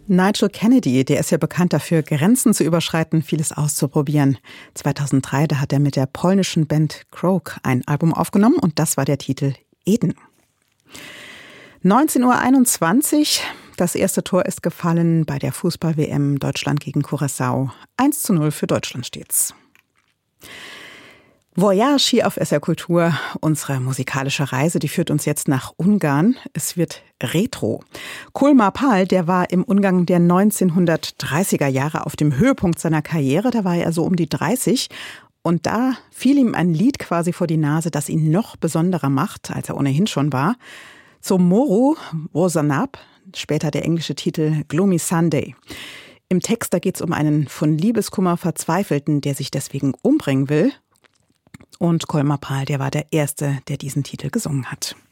Nigel Kennedy, der ist ja bekannt dafür, Grenzen zu überschreiten, vieles auszuprobieren. 2003, da hat er mit der polnischen Band Croak ein Album aufgenommen und das war der Titel Eden. 19:21 Uhr, das erste Tor ist gefallen bei der Fußball-WM Deutschland gegen Curaçao. 1:0 für Deutschland steht's. Voyage hier auf SR Kultur. Unsere musikalische Reise, die führt uns jetzt nach Ungarn. Es wird Retro. Kolmar Pál, der war im Ungarn der 1930er Jahre auf dem Höhepunkt seiner Karriere. Da war er so um die 30. Und da fiel ihm ein Lied quasi vor die Nase, das ihn noch besonderer macht, als er ohnehin schon war. Tomorrow was up, später der englische Titel Gloomy Sunday. Im Text, da geht es um einen von Liebeskummer Verzweifelten, der sich deswegen umbringen will. Und Kolmar Pál, der war der Erste, der diesen Titel gesungen hat.